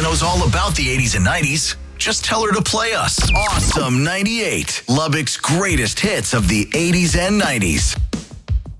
Lisa knows all about the 80s and 90s. Just tell her to play us. Awesome 98, Lubbock's greatest hits of the 80s and 90s.